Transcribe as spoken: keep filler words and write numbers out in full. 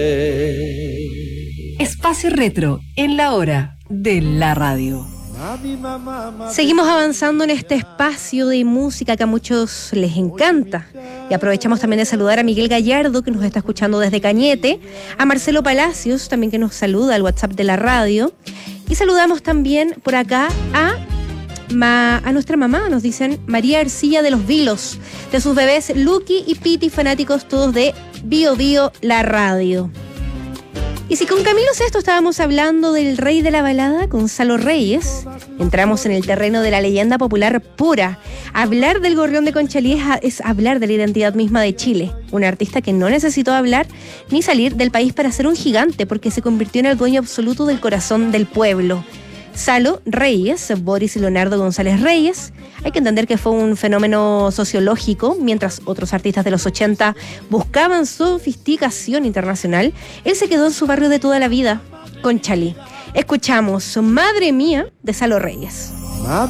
Espacio Retro en la hora de la radio. Seguimos avanzando en este espacio de música que a muchos les encanta. Y aprovechamos también de saludar a Miguel Gallardo, que nos está escuchando desde Cañete, a Marcelo Palacios, también que nos saluda al WhatsApp de la radio. Y saludamos también por acá a, ma, a nuestra mamá, nos dicen María Ercilla de los Vilos, de sus bebés Lucky y Piti, fanáticos todos de Bio Bio, la radio. Y si con Camilo Sesto estábamos hablando del rey de la balada, Gonzalo Reyes, entramos en el terreno de la leyenda popular pura. Hablar del Gorrión de Conchalí es, es hablar de la identidad misma de Chile. Un artista que no necesitó hablar ni salir del país para ser un gigante, porque se convirtió en el dueño absoluto del corazón del pueblo. Salo Reyes, Boris Leonardo González Reyes. Hay que entender que fue un fenómeno sociológico. Mientras otros artistas de los ochenta buscaban sofisticación internacional, él se quedó en su barrio de toda la vida, Conchalí. Escuchamos Madre Mía de Salo Reyes.